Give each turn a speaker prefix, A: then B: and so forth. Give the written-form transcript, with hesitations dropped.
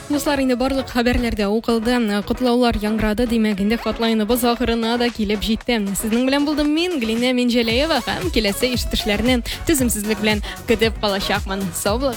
A: Дуслар, инде барлык хәбәрләрдә укылды. Котлаулар яңгырады, димәк, инде хатлайныбыз ахырына да килеп җитте. Сезнең белән булдым мин, Глина Минҗәләева, һәм киләсе ишетүчләрне түземсезлек белән көтеп калачакмын. Сау булыгыз.